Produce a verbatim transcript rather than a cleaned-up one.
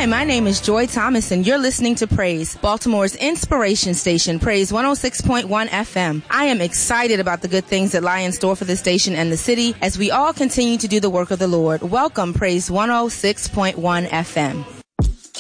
Hi, my name is Joy Thomas, and you're listening to Praise, Baltimore's inspiration station, Praise one oh six point one F M. I am excited about the good things that lie in store for the station and the city as we all continue to do the work of the Lord. Welcome, Praise one oh six point one F M.